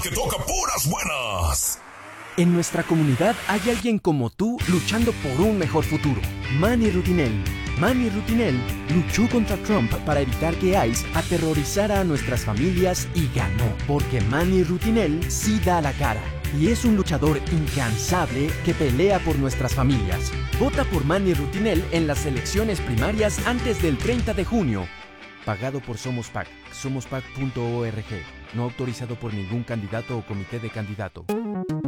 que toca puras buenas. En nuestra comunidad hay alguien como tú luchando por un mejor futuro. Manny Rutinel. Manny Rutinel luchó contra Trump para evitar que ICE aterrorizara a nuestras familias y ganó. Porque Manny Rutinel sí da la cara. Y es un luchador incansable que pelea por nuestras familias. Vota por Manny Rutinel en las elecciones primarias antes del 30 de junio. Pagado por Somos PAC. SomosPAC.org. No autorizado por ningún candidato o comité de candidato.